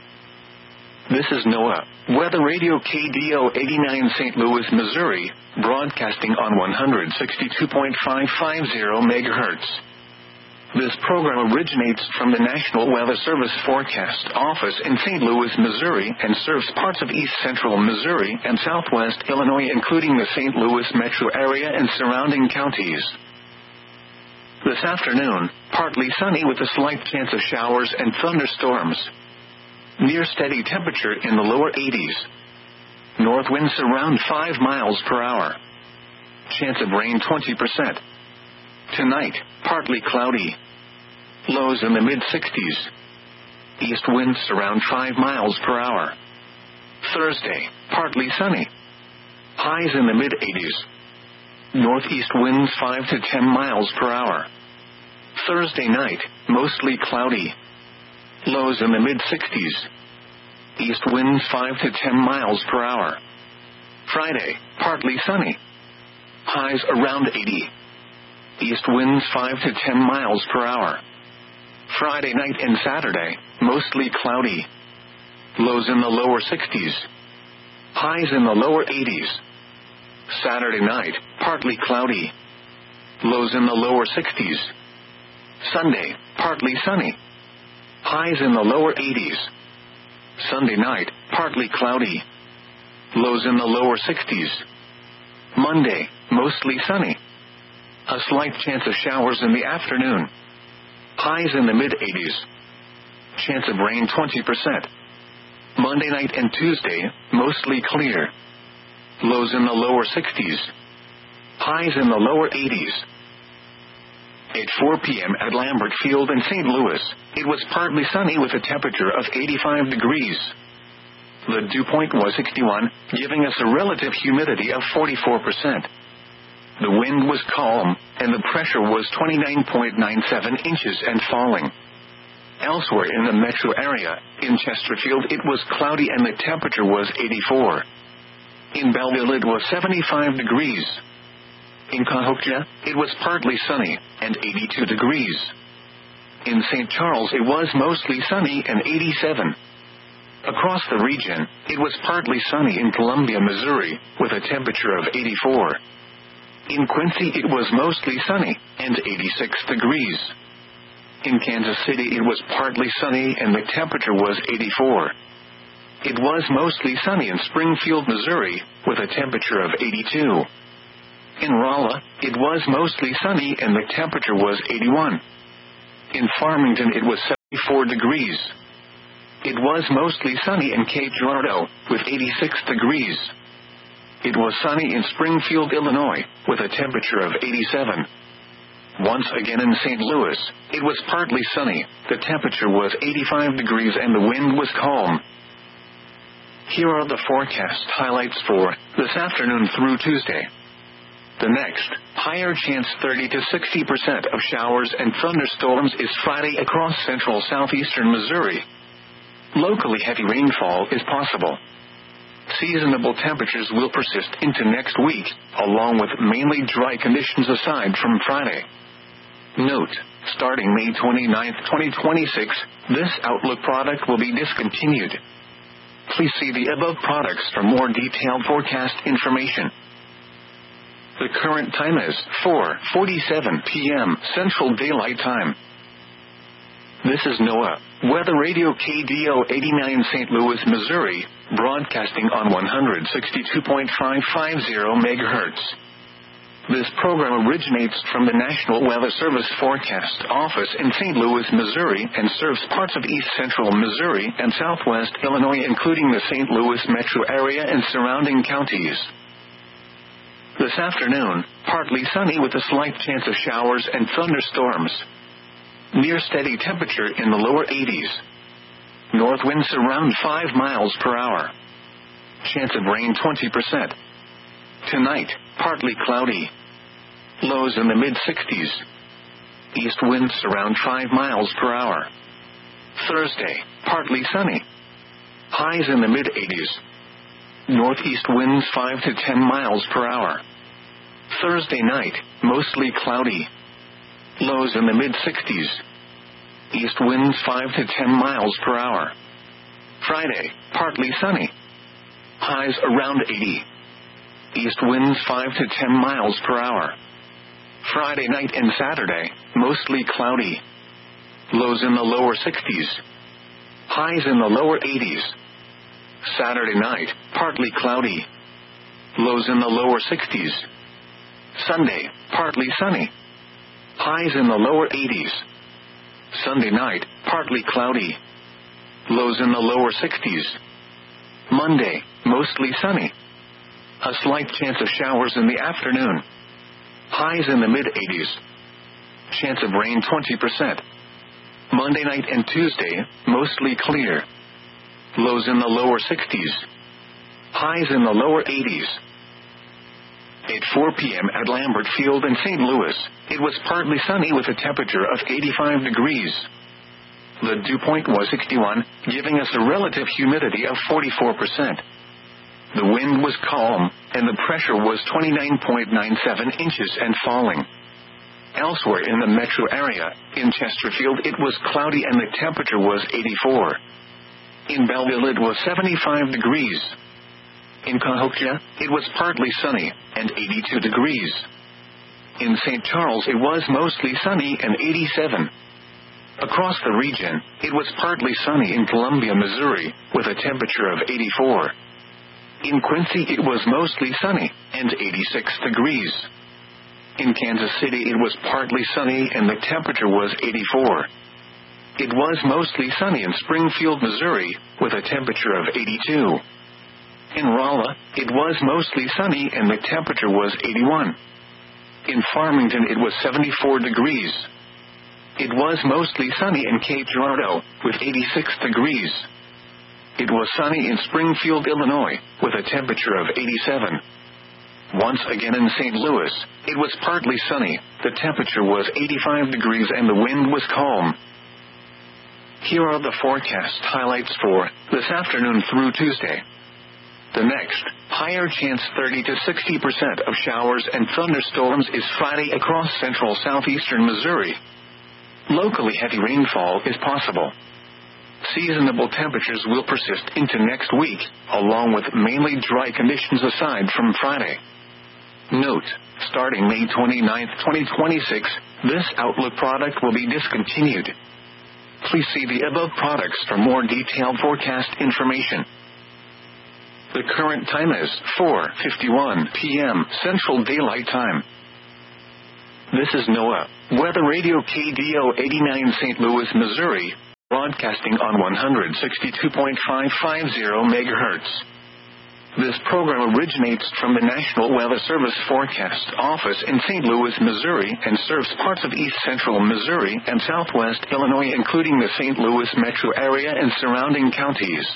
This is NOAA, Weather Radio K D O eighty-nine Saint Louis, Missouri, broadcasting on one sixty-two point five five zero megahertz. This program originates from the National Weather Service Forecast Office in Saint Louis, Missouri, and serves parts of east central Missouri and southwest Illinois, including the Saint Louis metro area and surrounding counties. This afternoon, partly sunny with a slight chance of showers and thunderstorms. Near steady temperature in the lower eighties. North winds around five miles per hour. Chance of rain twenty percent. Tonight, partly cloudy. Lows in the mid-sixties. East winds around five miles per hour. Thursday, partly sunny. Highs in the mid-eighties. Northeast winds five to ten miles per hour. Thursday night, mostly cloudy. Lows in the mid-sixties. East winds five to ten miles per hour. Friday, partly sunny. Highs around eighty. East winds five to ten miles per hour. Friday night and Saturday, mostly cloudy. Lows in the lower sixties. Highs in the lower eighties. Saturday night, partly cloudy. Lows in the lower sixties. Sunday, partly sunny. Highs in the lower eighties. Sunday night, partly cloudy. Lows in the lower sixties. Monday, mostly sunny. A slight chance of showers in the afternoon. Highs in the mid-eighties. Chance of rain twenty percent. Monday night and Tuesday, mostly clear. Lows in the lower sixties. Highs in the lower eighties. At four p.m. at Lambert Field in Saint Louis, it was partly sunny with a temperature of eighty-five degrees. The dew point was sixty-one, giving us a relative humidity of forty-four percent. The wind was calm, and the pressure was twenty-nine point nine seven inches and falling. Elsewhere in the metro area, in Chesterfield it was cloudy and the temperature was eighty-four. In Belleville it was seventy-five degrees. In Cahokia, it was partly sunny, and eighty-two degrees. In Saint Charles it was mostly sunny and eighty-seven. Across the region, it was partly sunny in Columbia, Missouri, with a temperature of eighty-four. In Quincy it was mostly sunny, and eighty-six degrees. In Kansas City it was partly sunny and the temperature was eighty-four. it was mostly sunny in Springfield, Missouri, with a temperature of eighty-two. In Rolla, it was mostly sunny and the temperature was eighty-one. In Farmington, it was seventy-four degrees. It was mostly sunny in Cape Girardeau, with eighty-six degrees. It was sunny in Springfield, Illinois, with a temperature of eighty-seven. Once again in Saint Louis, it was partly sunny, the temperature was eighty-five degrees and the wind was calm. Here are the forecast highlights for this afternoon through Tuesday. The next, higher chance thirty to sixty percent of showers and thunderstorms is Friday across central southeastern Missouri. Locally heavy rainfall is possible. Seasonable temperatures will persist into next week, along with mainly dry conditions aside from Friday. Note, starting May twenty-ninth, twenty twenty-six, this Outlook product will be discontinued. Please see the above products for more detailed forecast information. The current time is four forty-seven p.m. Central Daylight Time. This is NOAA Weather Radio K D O eighty-nine Saint Louis, Missouri, broadcasting on one sixty-two point five five zero megahertz. This program originates from the National Weather Service Forecast Office in Saint Louis, Missouri, and serves parts of east central Missouri and southwest Illinois, including the Saint Louis metro area and surrounding counties. This afternoon, partly sunny with a slight chance of showers and thunderstorms. Near steady temperature in the lower eighties. North winds around five miles per hour. Chance of rain twenty percent. Tonight, partly cloudy. Lows in the mid-sixties. East winds around five miles per hour. Thursday, partly sunny. Highs in the mid-eighties. Northeast winds five to ten miles per hour. Thursday night, mostly cloudy. Lows in the mid-sixties. East winds five to ten miles per hour. Friday, partly sunny. Highs around eighty. East winds five to ten miles per hour. Friday night and Saturday, mostly cloudy. Lows in the lower sixties. Highs in the lower eighties. Saturday night, partly cloudy. Lows in the lower sixties. Sunday, partly sunny. Highs in the lower eighties. Sunday night, partly cloudy. Lows in the lower sixties. Monday, mostly sunny. A slight chance of showers in the afternoon. Highs in the mid-eighties. Chance of rain twenty percent. Monday night and Tuesday, mostly clear. Lows in the lower sixties. Highs in the lower eighties. At four p.m. at Lambert Field in Saint Louis, it was partly sunny with a temperature of eighty-five degrees. The dew point was sixty-one, giving us a relative humidity of forty-four percent. The wind was calm, and the pressure was twenty-nine point nine seven inches and falling. Elsewhere in the metro area, in Chesterfield it was cloudy and the temperature was eighty-four. In Belleville it was seventy-five degrees. In Cahokia, it was partly sunny, and eighty-two degrees. In Saint Charles it was mostly sunny and eighty-seven. Across the region, it was partly sunny in Columbia, Missouri, with a temperature of eighty-four. In Quincy it was mostly sunny, and eighty-six degrees. In Kansas City it was partly sunny and the temperature was eighty-four. It was mostly sunny in Springfield, Missouri, with a temperature of eighty-two. In Rolla, it was mostly sunny and the temperature was eighty-one. In Farmington it was seventy-four degrees. It was mostly sunny in Cape Girardeau, with eighty-six degrees. It was sunny in Springfield, Illinois, with a temperature of eighty-seven. Once again in Saint Louis, it was partly sunny, the temperature was eighty-five degrees and the wind was calm. Here are the forecast highlights for this afternoon through Tuesday. The next, higher chance thirty to sixty percent of showers and thunderstorms is Friday across central southeastern Missouri. Locally heavy rainfall is possible. Seasonable temperatures will persist into next week, along with mainly dry conditions aside from Friday. Note, starting May twenty-ninth, twenty twenty-six, this Outlook product will be discontinued. Please see the above products for more detailed forecast information. The current time is four fifty-one p.m. Central Daylight Time. This is NOAA Weather Radio K D O eighty-nine Saint Louis, Missouri, broadcasting on one sixty-two point five five zero megahertz. This program originates from the National Weather Service Forecast Office in Saint Louis, Missouri, and serves parts of east central Missouri and southwest Illinois, including the Saint Louis metro area and surrounding counties.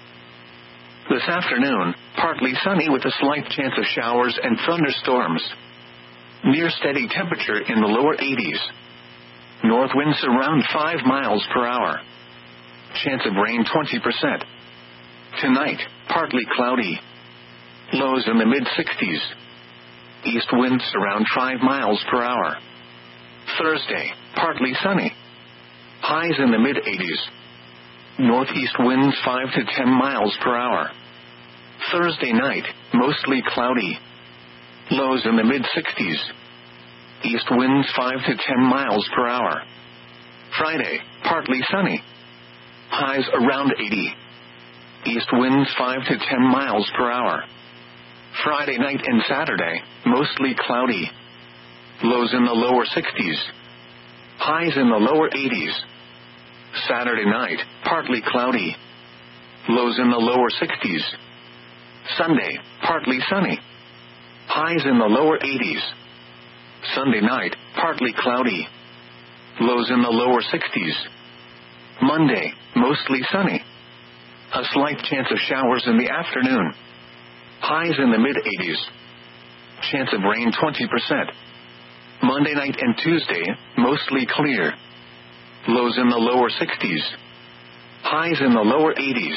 This afternoon, partly sunny with a slight chance of showers and thunderstorms. Near steady temperature in the lower eighties. North winds around five miles per hour. Chance of rain twenty percent. Tonight, partly cloudy. Lows in the mid-sixties. East winds around five miles per hour. Thursday, partly sunny. Highs in the mid-eighties. Northeast winds five to ten miles per hour. Thursday night, mostly cloudy. Lows in the mid-sixties. East winds five to ten miles per hour. Friday, partly sunny. Highs around eighty. East winds five to ten miles per hour. Friday night and Saturday, mostly cloudy. Lows in the lower sixties. Highs in the lower eighties. Saturday night, partly cloudy. Lows in the lower sixties. Sunday, partly sunny. Highs in the lower eighties. Sunday night, partly cloudy. Lows in the lower sixties. Monday, mostly sunny. A slight chance of showers in the afternoon. Highs in the mid-eighties. Chance of rain twenty percent. Monday night and Tuesday, mostly clear. Lows in the lower sixties. Highs in the lower eighties.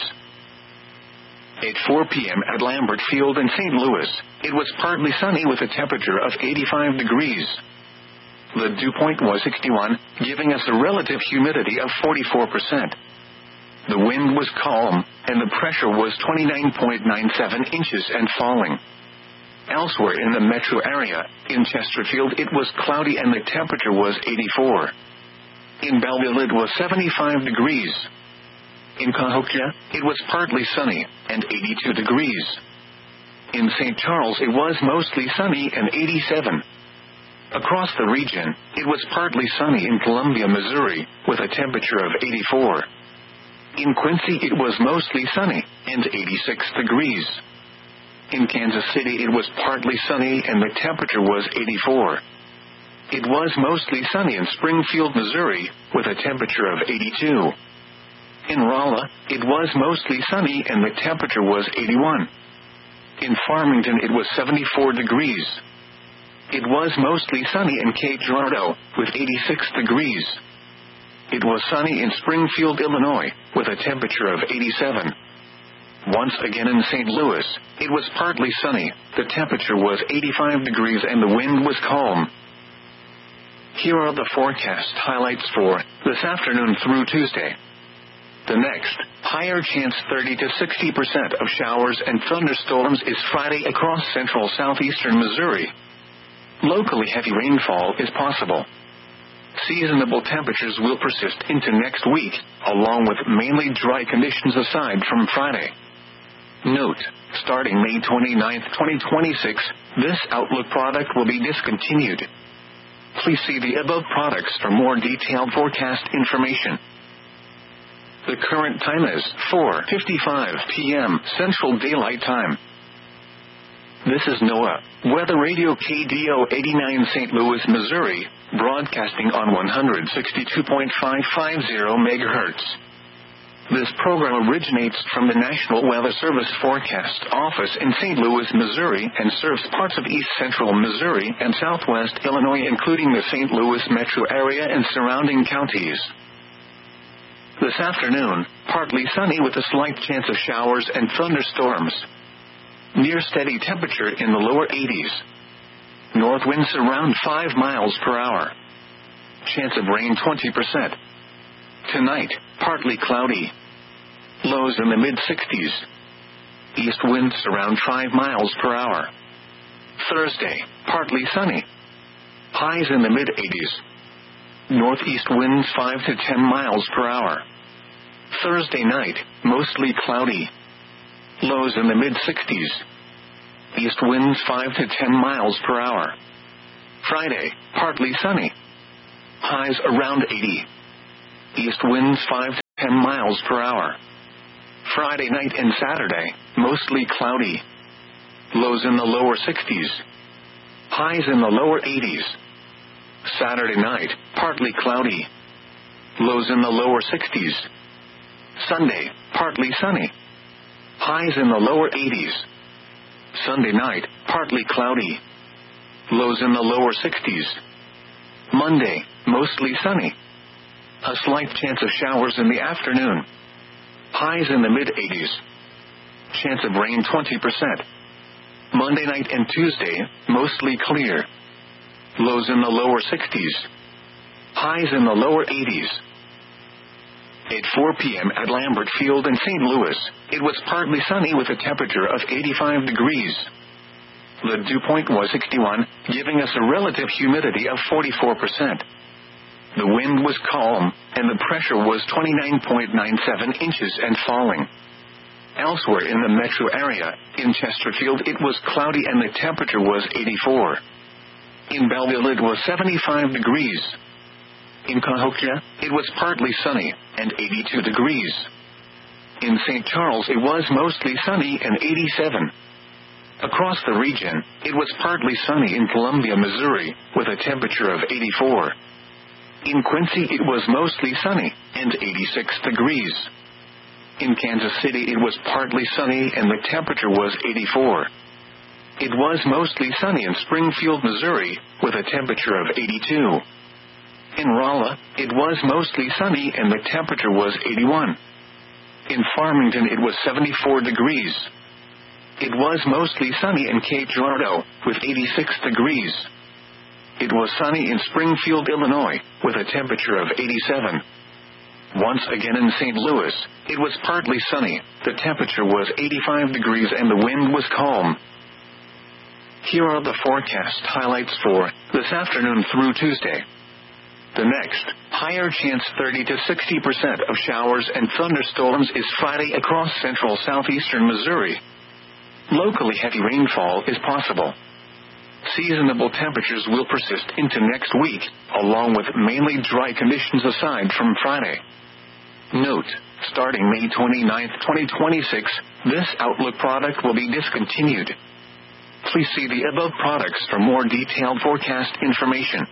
At four p.m. at Lambert Field in Saint Louis, it was partly sunny with a temperature of eighty-five degrees. The dew point was sixty-one, giving us a relative humidity of forty-four percent. The wind was calm, and the pressure was twenty-nine point nine seven inches and falling. Elsewhere in the metro area, in Chesterfield it was cloudy and the temperature was eighty-four. In Belleville it was seventy-five degrees. In Cahokia, it was partly sunny, and eighty-two degrees. In Saint Charles it was mostly sunny and eighty-seven. Across the region, it was partly sunny in Columbia, Missouri, with a temperature of eighty-four. In Quincy it was mostly sunny, and eighty-six degrees. In Kansas City it was partly sunny and the temperature was eighty-four. It was mostly sunny in Springfield, Missouri, with a temperature of eighty-two. In Rolla, it was mostly sunny and the temperature was eighty-one. In Farmington it was seventy-four degrees. It was mostly sunny in Cape Girardeau, with eighty-six degrees. It was sunny in Springfield, Illinois, with a temperature of eighty-seven. Once again in Saint Louis, it was partly sunny, the temperature was eighty-five degrees and the wind was calm. Here are the forecast highlights for this afternoon through Tuesday. The next, higher chance thirty to sixty percent of showers and thunderstorms is Friday across central southeastern Missouri. Locally heavy rainfall is possible. Seasonable temperatures will persist into next week, along with mainly dry conditions aside from Friday. Note, starting May twenty-ninth, twenty twenty-six, this Outlook product will be discontinued. Please see the above products for more detailed forecast information. The current time is four fifty-five p.m. Central Daylight Time. This is NOAA Weather Radio K D O eighty-nine Saint Louis, Missouri, broadcasting on one sixty-two point five five zero megahertz. This program originates from the National Weather Service Forecast Office in Saint Louis, Missouri, and serves parts of east central Missouri and southwest Illinois, including the Saint Louis metro area and surrounding counties. This afternoon, partly sunny with a slight chance of showers and thunderstorms. Near steady temperature in the lower eighties. North winds around five miles per hour. Chance of rain twenty percent. Tonight, partly cloudy. Lows in the mid-sixties. East winds around five miles per hour. Thursday, partly sunny. Highs in the mid-eighties. Northeast winds five to ten miles per hour. Thursday night, mostly cloudy. Lows in the mid sixties. East winds five to ten miles per hour. Friday, partly sunny. Highs around eighty. East winds five to ten miles per hour. Friday night and Saturday, mostly cloudy. Lows in the lower sixties. Highs in the lower eighties. Saturday night, partly cloudy. Lows in the lower sixties. Sunday, partly sunny. Highs in the lower eighties. Sunday night, partly cloudy. Lows in the lower sixties. Monday, mostly sunny. A slight chance of showers in the afternoon. Highs in the mid eighties. Chance of rain twenty percent. Monday night and Tuesday, mostly clear. Lows in the lower sixties. Highs in the lower eighties. At four p.m. at Lambert Field in Saint Louis, it was partly sunny with a temperature of eighty-five degrees. The dew point was sixty-one, giving us a relative humidity of forty-four percent. The wind was calm, and the pressure was twenty-nine point nine seven inches and falling. Elsewhere in the metro area, in Chesterfield it was cloudy and the temperature was eighty-four. In Belleville it was seventy-five degrees. In Cahokia, it was partly sunny, and eighty-two degrees. In Saint Charles it was mostly sunny and eighty-seven. Across the region, it was partly sunny in Columbia, Missouri, with a temperature of eighty-four. In Quincy it was mostly sunny, and eighty-six degrees. In Kansas City it was partly sunny and the temperature was eighty-four. It was mostly sunny in Springfield, Missouri, with a temperature of eighty-two. In Rolla, it was mostly sunny and the temperature was eighty-one. In Farmington it was seventy-four degrees. It was mostly sunny in Cape Girardeau, with eighty-six degrees. It was sunny in Springfield, Illinois, with a temperature of eighty-seven. Once again in Saint Louis, it was partly sunny, the temperature was eighty-five degrees and the wind was calm. Here are the forecast highlights for this afternoon through Tuesday. The next, higher chance thirty to sixty percent of showers and thunderstorms is Friday across central southeastern Missouri. Locally heavy rainfall is possible. Seasonable temperatures will persist into next week, along with mainly dry conditions aside from Friday. Note, starting May twenty-ninth, twenty twenty-six, this Outlook product will be discontinued. Please see the above products for more detailed forecast information.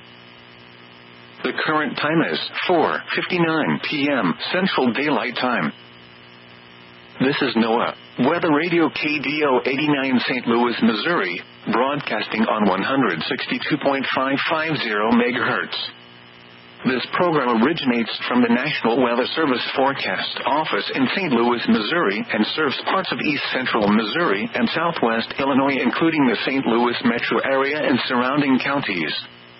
The current time is four fifty-nine p.m. Central Daylight Time. This is NOAA, Weather Radio K D O eighty-nine Saint Louis, Missouri, broadcasting on one sixty-two point five five zero megahertz. This program originates from the National Weather Service Forecast Office in Saint Louis, Missouri, and serves parts of east central Missouri and southwest Illinois, including the Saint Louis metro area and surrounding counties.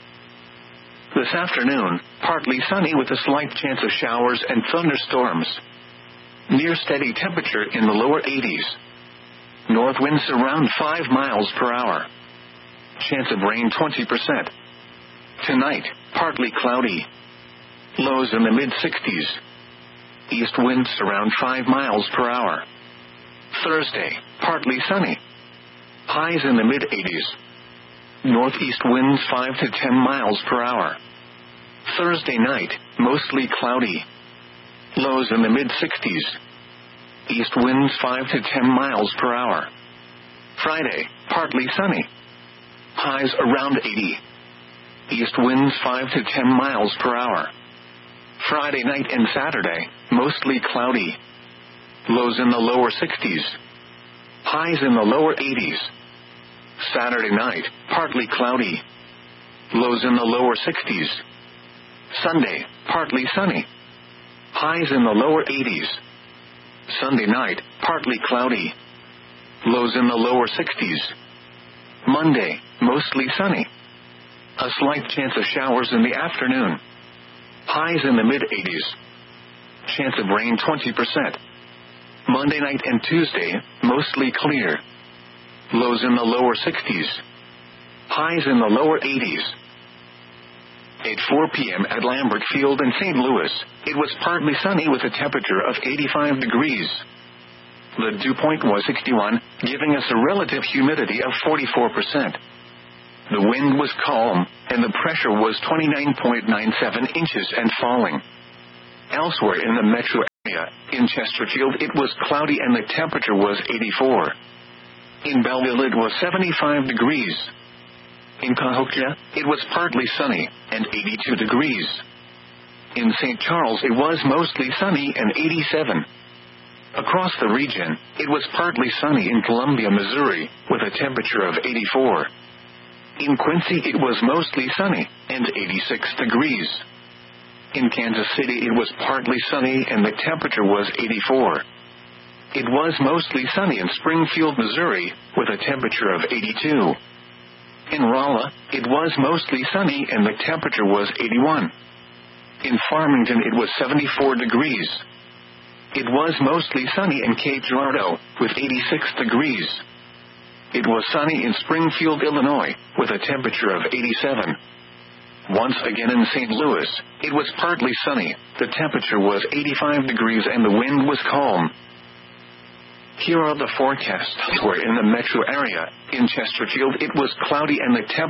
This afternoon, partly sunny with a slight chance of showers and thunderstorms. Near steady temperature in the lower eighties. North winds around five miles per hour. Chance of rain twenty percent. Tonight, partly cloudy. Lows in the mid sixties. East winds around five miles per hour. Thursday, partly sunny. Highs in the mid eighties. Northeast winds five to ten miles per hour. Thursday night, mostly cloudy. Lows in the mid sixties. East winds five to ten miles per hour. Friday, partly sunny. Highs around eighty. East winds five to ten miles per hour. Friday night and Saturday, mostly cloudy. Lows in the lower sixties. Highs in the lower eighties. Saturday night, partly cloudy. Lows in the lower sixties. Sunday, partly sunny. Highs in the lower eighties. Sunday night, partly cloudy. Lows in the lower sixties. Monday, mostly sunny. A slight chance of showers in the afternoon. Highs in the mid eighties. Chance of rain twenty percent. Monday night and Tuesday, mostly clear. Lows in the lower sixties. Highs in the lower eighties. At four p.m. at Lambert Field in Saint Louis, it was partly sunny with a temperature of eighty-five degrees. The dew point was sixty-one, giving us a relative humidity of forty-four percent. The wind was calm, and the pressure was twenty-nine point nine seven inches and falling. Elsewhere in the metro area, in Chesterfield it was cloudy and the temperature was eighty-four. In Belleville it was seventy-five degrees. In Cahokia, it was partly sunny, and eighty-two degrees. In Saint Charles it was mostly sunny and eighty-seven. Across the region, it was partly sunny in Columbia, Missouri, with a temperature of eighty-four. In Quincy it was mostly sunny, and eighty-six degrees. In Kansas City it was partly sunny and the temperature was eighty-four. It was mostly sunny in Springfield, Missouri, with a temperature of eighty-two. In Rolla, it was mostly sunny and the temperature was eighty-one. In Farmington it was seventy-four degrees. It was mostly sunny in Cape Girardeau, with eighty-six degrees. It was sunny in Springfield, Illinois, with a temperature of eighty-seven. Once again in Saint Louis, it was partly sunny, the temperature was eighty-five degrees and the wind was calm. Here are the forecasts. Where in the metro area, in Chesterfield it was cloudy and the temperature